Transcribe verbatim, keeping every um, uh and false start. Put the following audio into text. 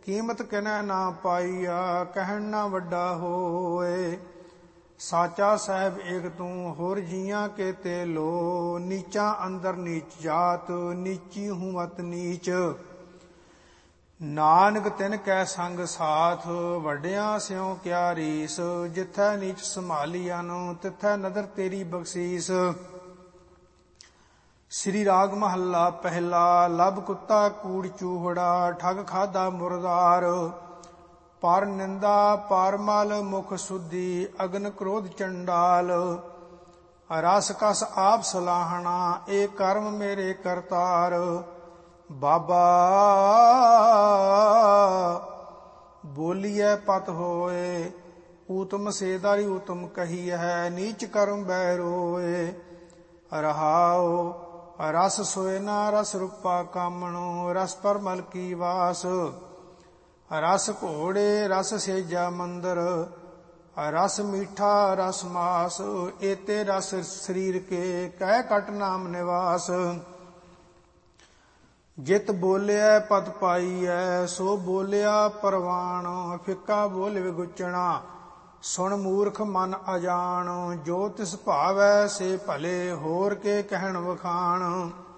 ਕੀਮਤ ਕਿਨੈ ਨਾ ਪਾਈਆ, ਕਹਿਣ ਨਾ ਵੱਡਾ ਹੋਏ। ਸਾਚਾ ਸਾਹਿਬ ਏਕ ਤੂੰ, ਹੋਰ ਜੀਆਂ ਕੇ ਤੇ ਲੋ। ਨੀਚਾਂ ਅੰਦਰ ਨੀਚ ਜਾਤ, ਨੀਚੀ ਹੂੰ ਮਤ ਨੀਚ। ਨਾਨਕ ਤਿਨ ਕੈ ਸੰਗ ਸਾਥ, ਵੱਡਿਆਂ ਸਿਉ ਕਿਆ ਰੀਸ। ਜਿਥੈ ਨੀਚ ਸੰਭਾਲੀਅਨ, ਤਿਥੈ ਨਦਰ ਤੇਰੀ ਬਖਸ਼ੀਸ। ਸ੍ਰੀ ਰਾਗ ਮਹੱਲਾ ਪਹਿਲਾ। ਲਬ ਕੁੱਤਾ ਕੂੜ ਚੂਹੜਾ, ਠਗ ਖਾਧਾ ਮੁਰਦਾਰ। ਪਰ ਨਿੰਦਾ ਪਰ ਮਲ, ਮੁਖ ਸੁਧੀ, ਅਗਨ ਕ੍ਰੋਧ ਚੰਡਾਲ। ਰਸ ਕਸ ਆਪ ਸਲਾਹਣਾ, ਏ ਕਰਮ ਮੇਰੇ ਕਰਤਾਰ। ਬਾਬਾ ਬੋਲੀਐ ਪਤ ਹੋਏ, ਊਤਮ ਸੇਦਾਰੀ ਊਤਮ ਕਹੀ ਹੈ। ਨੀਚ ਕਰਮ ਬੈ ਰੋਏ। ਰਹਾਉ ਰਸ ਸੋਏ ਨਾ ਰਸ ਰੂਪਾ ਕਾਮਣੋ, ਰਸ ਪਰ ਮਲ ਕੀ ਵਾਸ। ਰਸ ਘੋੜੇ ਰਸ ਸੇਜਾ ਮੰਦਰ, ਰਸ ਮੀਠਾ ਰਸ ਮਾਸ। ਏਤੇ ਰਸ ਸਰੀਰ ਕੇ, ਕਹਿ ਕਟ ਨਾਮ ਨਿਵਾਸ। ਜਿਤ ਬੋਲਿਆ ਪਦ ਪਾਈਐ, ਸੋ ਬੋਲਿਆ ਪਰਵਾਣ। ਫਿੱਕਾ ਬੋਲ ਵਿਗੁਚਣਾ, ਸੁਣ ਮੂਰਖ ਮਨ ਅਜਾਣ। ਜੋ ਤਿਸ ਭਾਵੈ ਸੇ ਭਲੇ, ਹੋਰ ਕੇ ਕਹਿਣ ਵਖਾਣ।